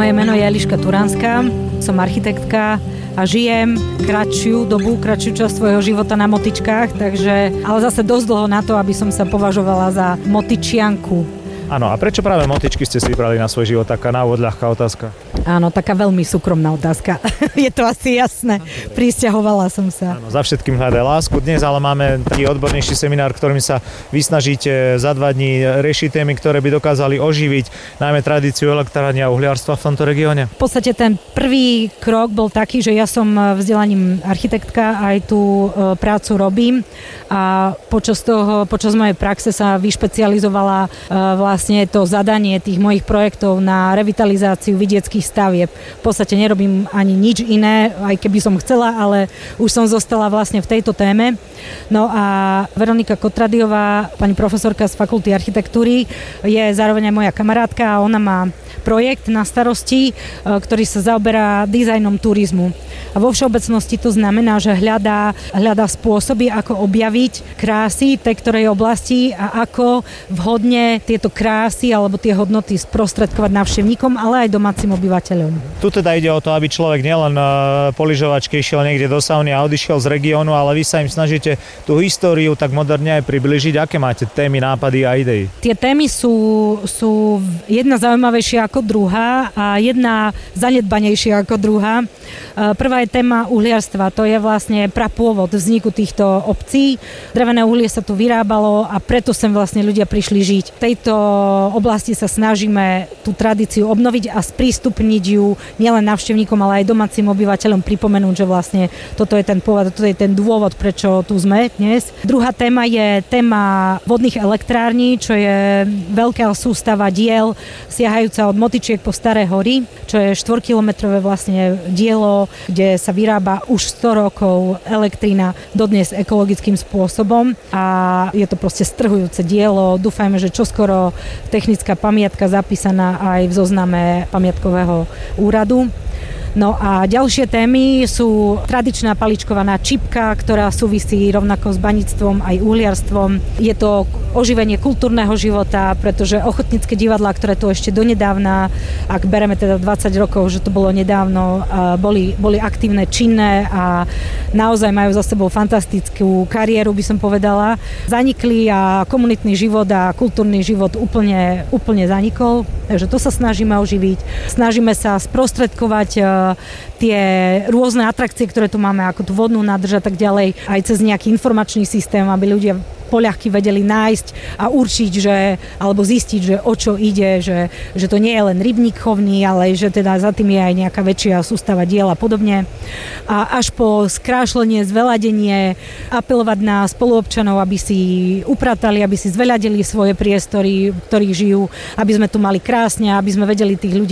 Moje meno je Eliška Turanská, som architektka a žijem kratšiu časť svojho života na motičkách, ale zase dosť dlho na to, aby som sa považovala za motičianku. Áno, a prečo práve motičky ste si vybrali na svoj život? Taká na úvod ľahká otázka. Áno, taká veľmi súkromná otázka. Je to asi jasné. Prisťahovala som sa. Áno, za všetkým hľadaj lásku. Dnes ale máme taký odbornejší seminár, ktorým sa vy snažíte za 2 dní riešiť témy, ktoré by dokázali oživiť najmä tradíciu elektrárne a uhliarstva v tomto regióne. V podstate ten prvý krok bol taký, že ja som vzdelaním architektka, aj tú prácu robím a počas mojej praxe sa vyšpecializovala vlastne to zadanie tých mojich projektov na revitalizáciu vidieckých stavieb. V podstate nerobím ani nič iné, aj keby som chcela, ale už som zostala vlastne v tejto téme. No a Veronika Kotradiová, pani profesorka z Fakulty architektúry, je zároveň aj moja kamarátka a ona má projekt na starosti, ktorý sa zaoberá dizajnom turizmu. A vo všeobecnosti to znamená, že hľadá spôsoby, ako objaviť krásy tej ktorej oblasti a ako vhodne tieto krásy alebo tie hodnoty sprostredkovať návštevníkom, ale aj domácim obyvateľom. Tu teda ide o to, aby človek nielen po lyžovačke išiel niekde do sauny a odišiel z regiónu, ale vy sa im snažíte tú históriu tak moderne aj približiť. Aké máte témy, nápady a idei? Tie témy sú jedna zaujímavejšia ako druhá a jedna zanedbanejšia ako druhá. Prvá je téma uhliarstva. To je vlastne prapôvod vzniku týchto obcí. Drevené uhlie sa tu vyrábalo a preto sem vlastne ľudia prišli žiť. V tejto oblasti sa snažíme tú tradíciu obnoviť a sprístupniť ju nielen návštevníkom, ale aj domácim obyvateľom, pripomenúť, že vlastne toto je ten pôvod, toto je ten dôvod, prečo tu sme dnes. Druhá téma je téma vodných elektrární, čo je veľká sústava diel siahajúca od Motičiek po Staré hory, čo je 4-kilometrové vlastne dielo, kde sa vyrába už 100 rokov elektrina dodnes ekologickým spôsobom a je to proste strhujúce dielo. Dúfajme, že čoskoro technická pamiatka zapísaná aj v zozname pamiatkového úradu. No a ďalšie témy sú tradičná paličkovaná čipka, ktorá súvisí rovnako s baníctvom aj uhliarstvom. Je to oživenie kultúrneho života, pretože ochotnícke divadlá, ktoré tu ešte donedávna, ak bereme teda 20 rokov, že to bolo nedávno, boli aktívne, činné a naozaj majú za sebou fantastickú kariéru, by som povedala. Zanikli a komunitný život a kultúrny život úplne zanikol, takže to sa snažíme oživiť. Snažíme sa sprostredkovať tie rôzne atrakcie, ktoré tu máme, ako tú vodnú nádrž a tak ďalej, aj cez nejaký informačný systém, aby ľudia poľahky vedeli nájsť a určiť, alebo zistiť, že o čo ide, že to nie je len rybník chovný, ale že teda za tým je aj nejaká väčšia sústava diel a podobne. A až po skrášlenie, zveľadenie, apelovať na spoluobčanov, aby si upratali, aby si zveľadili svoje priestory, v ktorých žijú, aby sme tu mali krásne, aby sme vedeli tých ľudí